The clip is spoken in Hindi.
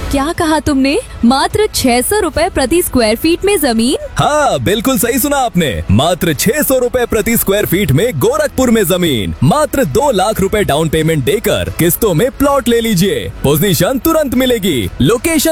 क्या कहा तुमने? मात्र 600 रुपए प्रति स्क्वायर फीट में जमीन? हाँ, बिल्कुल सही सुना आपने। मात्र 600 रुपए प्रति स्क्वायर फीट में गोरखपुर में जमीन। मात्र 2 लाख रुपए डाउन पेमेंट देकर किस्तों में प्लॉट ले लीजिए। पोजीशन तुरंत मिलेगी। लोकेशन